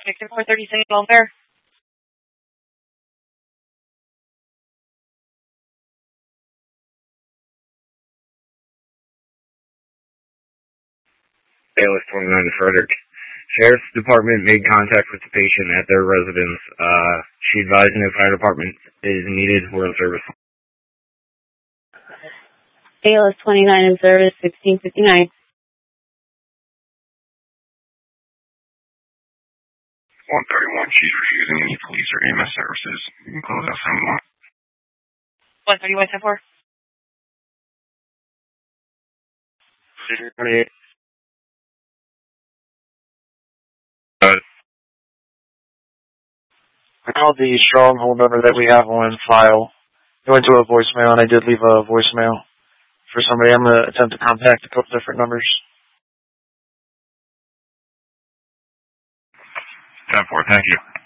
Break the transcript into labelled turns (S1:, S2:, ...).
S1: Victor 430 St. Welfare.
S2: Bailiff 29 Frederick. Sheriff's Department made contact with the patient at their residence. She advised no fire department is needed. We're in service.
S1: Bailiff 29 in service, 1659.
S3: 131, she's refusing any police or EMS services. You can close out
S1: 131 10-4.
S2: 28.
S4: I called the stronghold number that we have on file. It went to a voicemail, and I did leave a voicemail for somebody. I'm going to attempt to contact a couple different numbers.
S3: 10-4, thank you.